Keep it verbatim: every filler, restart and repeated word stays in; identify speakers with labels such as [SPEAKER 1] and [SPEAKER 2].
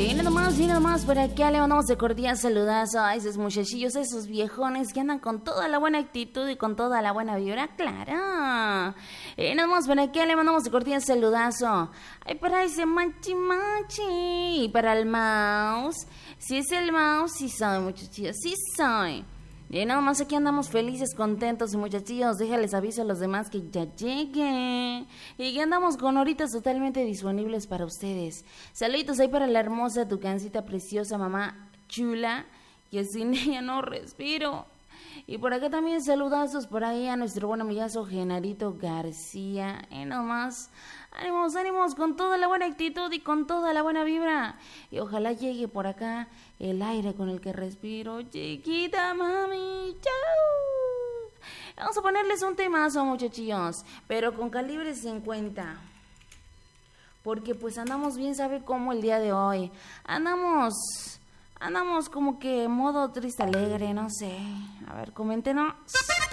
[SPEAKER 1] Y nada más, y nada más, por acá le mandamos de cordial saludazo a esos muchachillos, a esos viejones que andan con toda la buena actitud y con toda la buena vibra, claro. Y nada más, por acá le mandamos de cordial saludazo. Ay, para ese machi machi. Y para el mouse. Si es el mouse, sí soy, muchachillos, sí soy. Y nada más aquí andamos felices, contentos y muchachillos, déjales aviso a los demás que ya llegue y que andamos con horitas totalmente disponibles para ustedes. Saluditos ahí para la hermosa tucancita preciosa, mamá chula, que sin ella no respiro. Y por acá también saludazos por ahí a nuestro buen amigazo Genarito García. Y nada más, ánimos, ánimos con toda la buena actitud y con toda la buena vibra. Y ojalá llegue por acá el aire con el que respiro. Chiquita mami, chao. Vamos a ponerles un temazo, muchachillos, pero con calibre cincuenta. Porque pues andamos bien, ¿sabe cómo el día de hoy? Andamos... Andamos como que modo triste alegre, no sé. A ver, coméntenos.